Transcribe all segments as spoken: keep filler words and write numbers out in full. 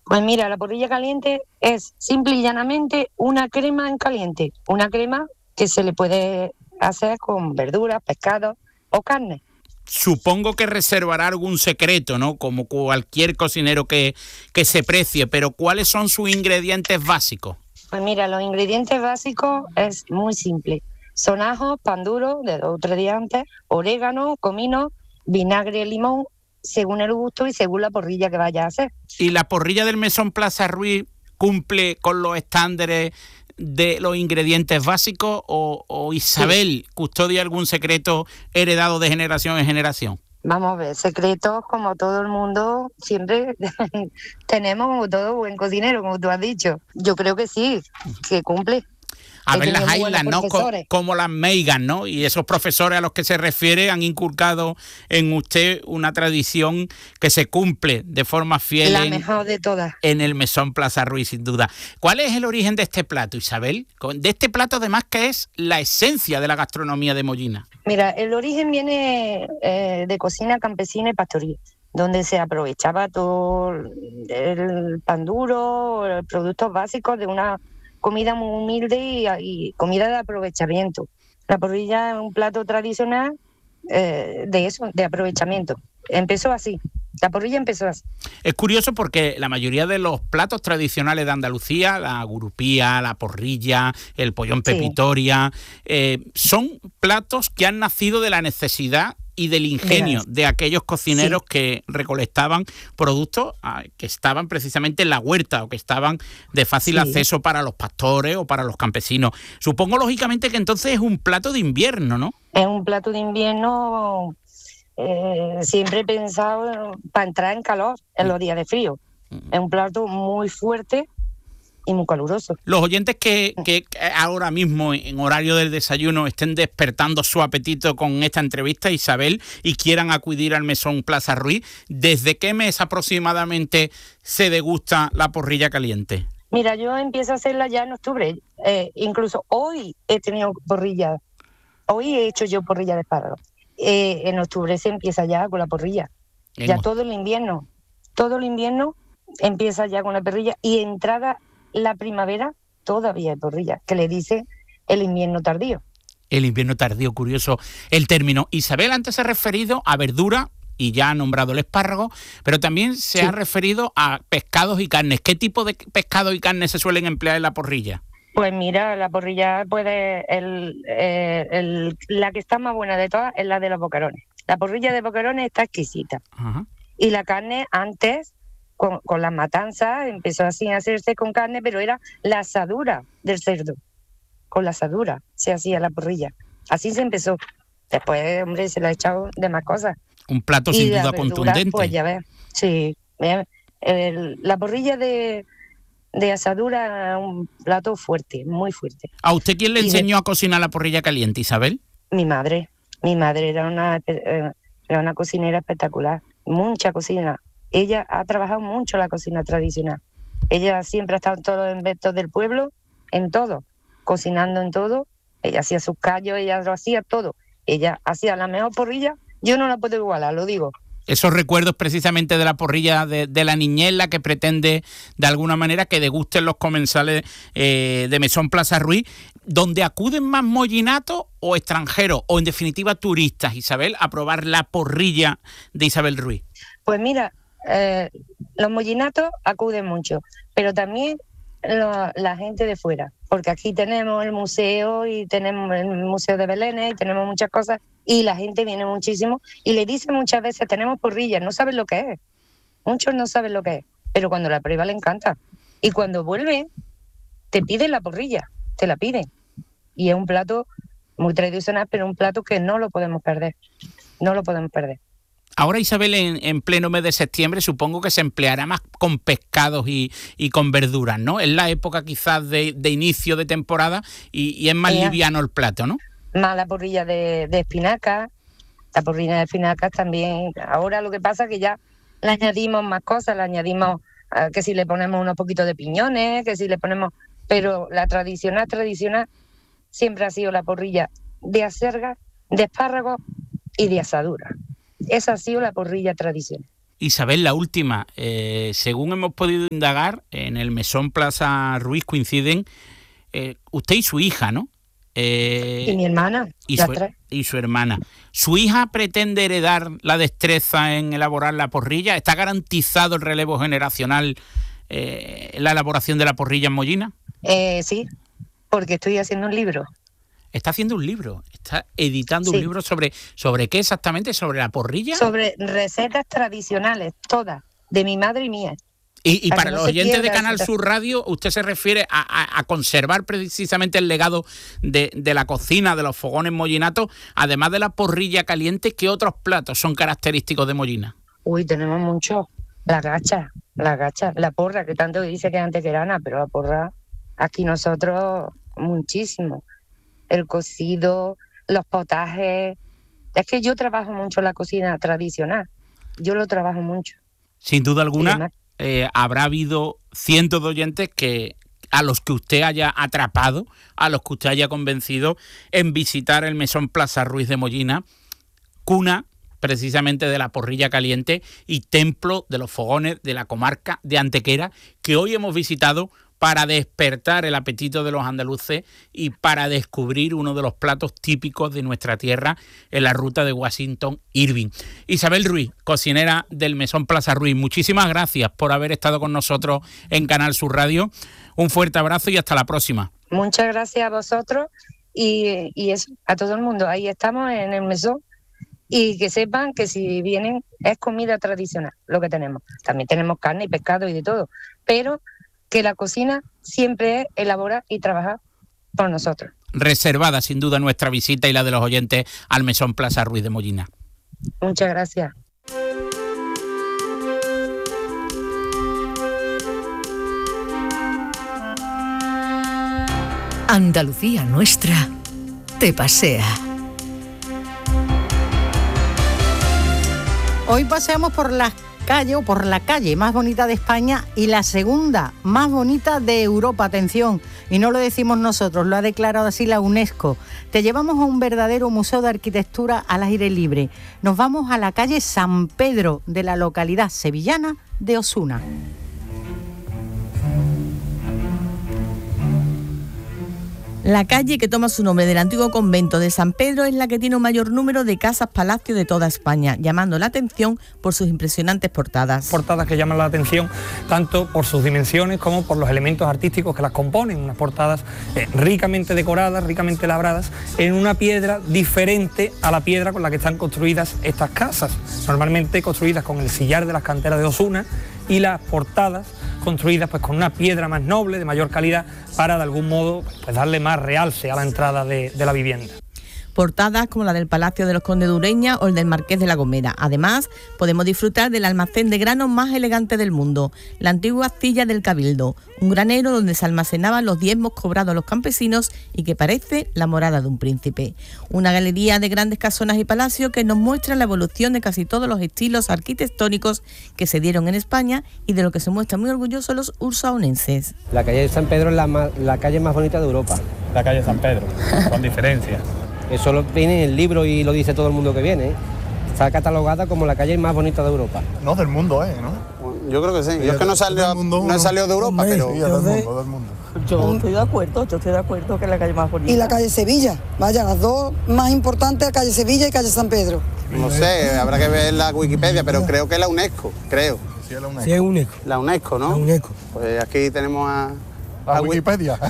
Pues mira, la porrilla caliente es simple y llanamente una crema en caliente, una crema que se le puede hacer con verduras, pescado o carne. Supongo que reservará algún secreto, ¿no? Como cualquier cocinero que, que se precie, pero ¿cuáles son sus ingredientes básicos? Pues mira, los ingredientes básicos es muy simple. Son ajos, pan duro de dos o tres días antes, orégano, comino, vinagre, limón, según el gusto y según la porrilla que vaya a hacer. ¿Y la porrilla del Mesón Plaza Ruiz cumple con los estándares de los ingredientes básicos o, o Isabel sí. custodia algún secreto heredado de generación en generación? Vamos a ver, secretos como todo el mundo siempre tenemos, como todo buen cocinero, como tú has dicho. Yo creo que sí, que cumple. A ver las Highlands, ¿no? Co- como las Megan, ¿no? Y esos profesores a los que se refiere han inculcado en usted una tradición que se cumple de forma fiel. La en, mejor de todas. En el Mesón Plaza Ruiz, sin duda. ¿Cuál es el origen de este plato, Isabel? De este plato, además, que es la esencia de la gastronomía de Mollina. Mira, el origen viene eh, de cocina campesina y pastoril, donde se aprovechaba todo el pan duro, los productos básicos de una comida muy humilde y, y comida de aprovechamiento. La porrilla es un plato tradicional eh, de eso, de aprovechamiento. Empezó así, la porrilla empezó así. Es curioso porque la mayoría de los platos tradicionales de Andalucía, la gurupía, la porrilla, el pollón pepitoria, sí. eh, son platos que han nacido de la necesidad y del ingenio de aquellos cocineros sí. que recolectaban productos que estaban precisamente en la huerta o que estaban de fácil sí. acceso para los pastores o para los campesinos. Supongo, lógicamente, que entonces es un plato de invierno, ¿no? Es un plato de invierno eh, siempre pensado para entrar en calor en los días de frío. Es un plato muy fuerte y muy caluroso. Los oyentes que, que ahora mismo en horario del desayuno estén despertando su apetito con esta entrevista, Isabel, y quieran acudir al Mesón Plaza Ruiz, ¿desde qué mes aproximadamente se degusta la porrilla caliente? Mira, yo empiezo a hacerla ya en octubre. Eh, incluso hoy he tenido porrilla. Hoy he hecho yo porrilla de espárrago. Eh, en octubre se empieza ya con la porrilla. En ya todo el invierno. Todo el invierno empieza ya con la porrilla y entrada la primavera todavía hay porrilla, que le dice el invierno tardío. El invierno tardío, curioso el término. Isabel antes se ha referido a verdura y ya ha nombrado el espárrago, pero también se sí. ha referido a pescados y carnes. ¿Qué tipo de pescados y carnes se suelen emplear en la porrilla? Pues mira, la porrilla puede, el, el, el, la que está más buena de todas es la de los boquerones. La porrilla de boquerones está exquisita. Ajá. Y la carne antes, con, con las matanzas, empezó así a hacerse con carne, pero era la asadura del cerdo. Con la asadura se hacía la porrilla. Así se empezó. Después, hombre, se le ha echado de más cosas. Un plato sin duda contundente. Pues ya ves, sí. El, la porrilla de... de asadura, un plato fuerte, muy fuerte. ¿A usted quién le y enseñó de... a cocinar la porrilla caliente, Isabel? Mi madre. Mi madre era una, era una cocinera espectacular. Mucha cocina. Ella ha trabajado mucho la cocina tradicional. Ella siempre ha estado en todos los eventos del pueblo, en todo, cocinando en todo. Ella hacía sus callos, ella lo hacía todo. Ella hacía la mejor porrilla. Yo no la puedo igualar, lo digo. Esos recuerdos precisamente de la porrilla de, de la niñez, la que pretende de alguna manera que degusten los comensales eh, de Mesón Plaza Ruiz, donde acuden más mollinatos o extranjeros, o en definitiva turistas, Isabel, a probar la porrilla de Isabel Ruiz. Pues mira, eh, los mollinatos acuden mucho, pero también lo, la gente de fuera, porque aquí tenemos el museo y tenemos el Museo de Belén y tenemos muchas cosas. Y la gente viene muchísimo y le dice muchas veces, tenemos porrilla, no saben lo que es. Muchos no saben lo que es, pero cuando la prueba le encanta. Y cuando vuelve, te piden la porrilla, te la piden. Y es un plato muy tradicional, pero un plato que no lo podemos perder. No lo podemos perder. Ahora, Isabel, en, en pleno mes de septiembre, supongo que se empleará más con pescados y, y con verduras, ¿no? Es la época quizás de, de inicio de temporada y, y es más yeah. liviano el plato, ¿no? Más la porrilla de, de espinacas, la porrilla de espinacas también. Ahora lo que pasa es que ya le añadimos más cosas, le añadimos uh, que si le ponemos unos poquitos de piñones, que si le ponemos... Pero la tradicional, tradicional, siempre ha sido la porrilla de acelga, de espárragos y de asadura. Esa ha sido la porrilla tradicional. Isabel, la última. Eh, según hemos podido indagar, en el Mesón Plaza Ruiz coinciden eh, usted y su hija, ¿no? Eh, y mi hermana. Y su, y su hermana. ¿Su hija pretende heredar la destreza en elaborar la porrilla? ¿Está garantizado el relevo generacional eh, en la elaboración de la porrilla en Mollina? Eh, sí, porque estoy haciendo un libro. Está haciendo un libro, está editando Sí. un libro sobre, ¿sobre qué exactamente? ¿Sobre la porrilla? Sobre recetas tradicionales, todas, de mi madre y mía. Y, y Para para que no los se oyentes de pierda Canal esa- Sur Radio, usted se refiere a, a- a conservar precisamente el legado de, de la cocina, de los fogones mollinatos, además de la porrilla caliente. ¿Qué otros platos son característicos de Mollina? Uy, tenemos mucho. La gacha, la gacha, la porra, que tanto dice que es antequerana, pero la porra, aquí nosotros, muchísimo. El cocido, los potajes. Es que yo trabajo mucho la cocina tradicional. Yo lo trabajo mucho. Sin duda Y alguna, además- eh, habrá habido cientos de oyentes que a los que usted haya atrapado, a los que usted haya convencido en visitar el Mesón Plaza Ruiz de Mollina, cuna precisamente de la porrilla caliente y templo de los fogones de la comarca de Antequera, que hoy hemos visitado para despertar el apetito de los andaluces y para descubrir uno de los platos típicos de nuestra tierra en la ruta de Washington Irving. Isabel Ruiz, cocinera del Mesón Plaza Ruiz, muchísimas gracias por haber estado con nosotros en Canal Sur Radio. Un fuerte abrazo y hasta la próxima. Muchas gracias a vosotros y, y eso, a todo el mundo. Ahí estamos en el mesón y que sepan que si vienen es comida tradicional lo que tenemos. También tenemos carne y pescado y de todo, pero que la cocina siempre es elaborar y trabajar por nosotros. Reservada sin duda nuestra visita y la de los oyentes al Mesón Plaza Ruiz de Mollina. Muchas gracias. Andalucía nuestra te pasea. Hoy paseamos por las calles o por la calle más bonita de España y la segunda más bonita de Europa. Atención, y no lo decimos nosotros, lo ha declarado así la UNESCO. Te llevamos a un verdadero museo de arquitectura al aire libre. Nos vamos a la calle San Pedro de la localidad sevillana de Osuna. La calle que toma su nombre del antiguo convento de San Pedro es la que tiene un mayor número de casas-palacio de toda España, llamando la atención por sus impresionantes portadas. Portadas que llaman la atención tanto por sus dimensiones como por los elementos artísticos que las componen, unas portadas eh, ricamente decoradas, ricamente labradas, en una piedra diferente a la piedra con la que están construidas estas casas, normalmente construidas con el sillar de las canteras de Osuna, y las portadas construidas pues con una piedra más noble, de mayor calidad, para de algún modo pues darle más realce a la entrada de, de la vivienda. Portadas como la del Palacio de los Condes de Ureña o el del Marqués de la Gomera. Además, podemos disfrutar del almacén de granos más elegante del mundo, la antigua Astilla del Cabildo, un granero donde se almacenaban los diezmos cobrados a los campesinos y que parece la morada de un príncipe. Una galería de grandes casonas y palacios que nos muestra la evolución de casi todos los estilos arquitectónicos que se dieron en España y de lo que se muestran muy orgullosos los ursaonenses. La calle de San Pedro es la, ma- la calle más bonita de Europa. La calle San Pedro, con diferencia. Eso lo viene en el libro y lo dice todo el mundo que viene, ¿eh? Está catalogada como la calle más bonita de Europa. No, del mundo, ¿eh? ¿no? Yo creo que sí. Yo es que no, salió, mundo, no he salido de Europa, sí, pero... Sí, del mundo, del mundo. Yo estoy de acuerdo, yo estoy de acuerdo que es la calle más bonita. Y la calle Sevilla, vaya, las dos más importantes, calle Sevilla y calle San Pedro. No sé, habrá que ver la Wikipedia, pero creo que es la UNESCO, creo. Sí, es la UNESCO. Sí, es UNESCO. La UNESCO, ¿no? La UNESCO. Pues aquí tenemos a... La a Wikipedia.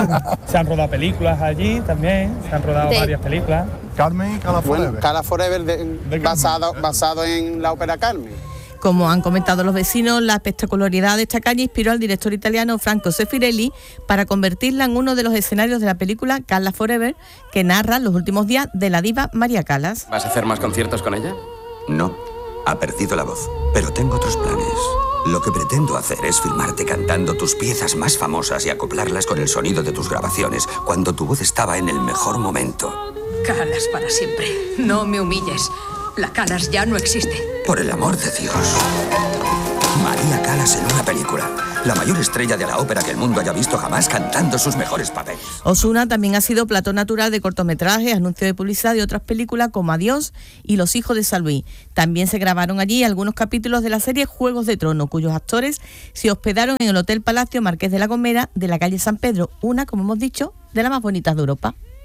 Se han rodado películas allí también, se han rodado De- varias películas. Carmen y Cala Forever. Bueno, Cala Forever, de- Carmen. basado, basado en la ópera Carmen. Como han comentado los vecinos, la espectacularidad de esta calle inspiró al director italiano Franco Sefirelli para convertirla en uno de los escenarios de la película Cala Forever, que narra los últimos días de la diva María Callas. ¿Vas a hacer más conciertos con ella? No, ha perdido la voz, pero tengo otros planes. Lo que pretendo hacer es filmarte cantando tus piezas más famosas y acoplarlas con el sonido de tus grabaciones cuando tu voz estaba en el mejor momento. Calas para siempre. No me humilles. La Calas ya no existe. Por el amor de Dios. María Callas en una película. la mayor estrella de la ópera que el mundo haya visto jamás cantando sus mejores papeles. Ozuna también ha sido plató natural de cortometrajes, anuncios de publicidad de otras películas como Adiós y Los hijos de San Luis. También se grabaron allí algunos capítulos de la serie Juegos de Tronos, cuyos actores se hospedaron en el Hotel Palacio Marqués de la Gomera de la calle San Pedro, una, como hemos dicho, de las más bonitas de Europa.